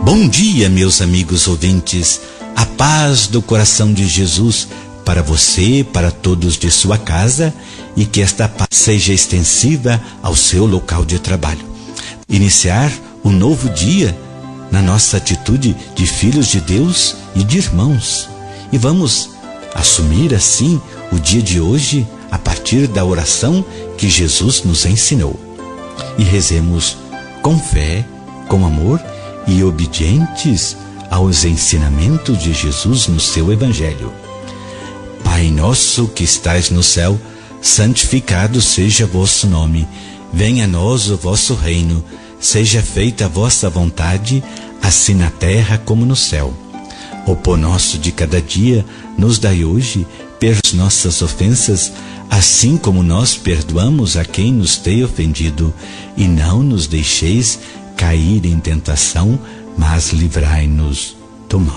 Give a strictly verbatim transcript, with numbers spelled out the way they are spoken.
Bom dia, meus amigos ouvintes. A paz do coração de Jesus para você, para todos de sua casa, e que esta paz seja extensiva ao seu local de trabalho. Iniciar um novo dia na nossa atitude de filhos de Deus e de irmãos. E vamos assumir assim o dia de hoje a partir da oração que Jesus nos ensinou. E rezemos com fé, com amor e obedientes aos ensinamentos de Jesus no seu Evangelho. Pai nosso que estais no céu, santificado seja vosso nome. Venha a nós o vosso reino. Seja feita a vossa vontade, assim na terra como no céu. O pão nosso de cada dia nos dai hoje, perdoai nossas ofensas, assim como nós perdoamos a quem nos tem ofendido. E não nos deixeis cair em tentação, mas livrai-nos do mal.